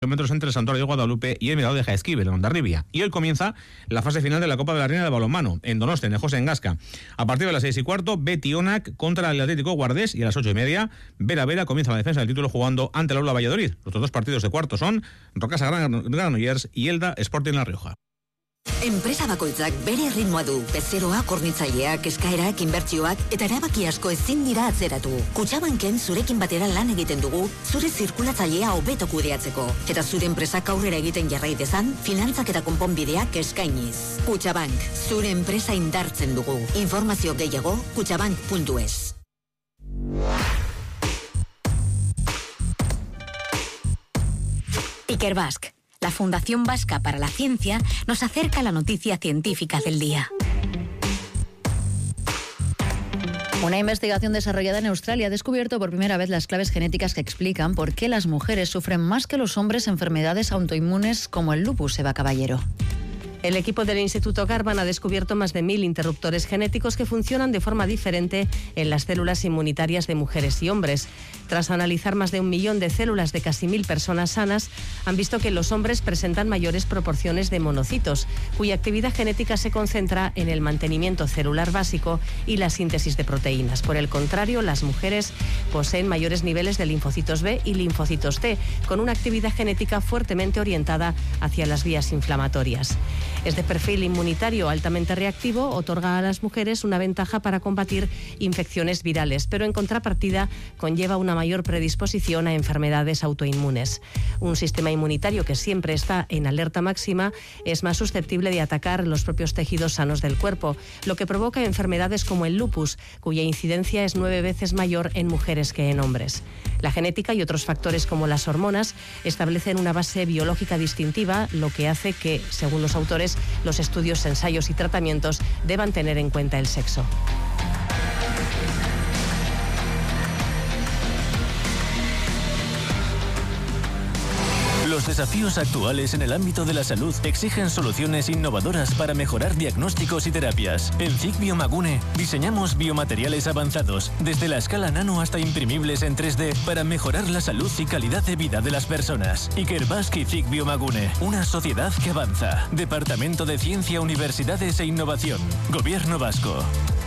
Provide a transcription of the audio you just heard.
kilómetros entre el Santuario de Guadalupe y el Mirador de Jaizkibel, en Hondarribia. Y hoy comienza la fase final de la Copa de la Reina de balonmano, en Donostia, en el José Engasca. A partir de las 6:15, Beti Onak contra el Atlético Guardés, y a las 8:30, Vera comienza la defensa del título jugando ante el Aula Valladolid. Los otros dos partidos de cuarto son Rocasa Granollers y Elda Sporting La Rioja. Enpresa bakoitzak bere ritmoa du. Bezeroak, hornitzaileak, eskaerak, inbertsioak eta erabaki asko ezin dira atzeratu. Kutxabanken zurekin batera lan egiten dugu, zure zirkulatzailea hobeto kudeatzeko. Eta zure enpresak aurrera egiten jarrai dezan, finantzak eta konponbideak eskainiz. Kutxabank, zure enpresa indartzen dugu. Informazio gehiago, kutxabank.es. Ikerbasque, la Fundación Vasca para la Ciencia, nos acerca la noticia científica del día. Una investigación desarrollada en Australia ha descubierto por primera vez las claves genéticas que explican por qué las mujeres sufren más que los hombres enfermedades autoinmunes como el lupus, Eva Caballero. El equipo del Instituto Garvan ha descubierto más de 1000 interruptores genéticos que funcionan de forma diferente en las células inmunitarias de mujeres y hombres. Tras analizar más de 1 millón de células de casi 1000 personas sanas, han visto que los hombres presentan mayores proporciones de monocitos, cuya actividad genética se concentra en el mantenimiento celular básico y la síntesis de proteínas. Por el contrario, las mujeres poseen mayores niveles de linfocitos B y linfocitos T, con una actividad genética fuertemente orientada hacia las vías inflamatorias. Este perfil inmunitario altamente reactivo otorga a las mujeres una ventaja para combatir infecciones virales, pero en contrapartida conlleva una mayor predisposición a enfermedades autoinmunes. Un sistema inmunitario que siempre está en alerta máxima es más susceptible de atacar los propios tejidos sanos del cuerpo, lo que provoca enfermedades como el lupus, cuya incidencia es 9 veces mayor en mujeres que en hombres. La genética y otros factores como las hormonas establecen una base biológica distintiva, lo que hace que, según los autores, los estudios, ensayos y tratamientos deban tener en cuenta el sexo. Los desafíos actuales en el ámbito de la salud exigen soluciones innovadoras para mejorar diagnósticos y terapias. En CIC Biomagune diseñamos biomateriales avanzados, desde la escala nano hasta imprimibles en 3D, para mejorar la salud y calidad de vida de las personas. Ikerbasque y CIC Biomagune, una sociedad que avanza. Departamento de Ciencia, Universidades e Innovación. Gobierno Vasco.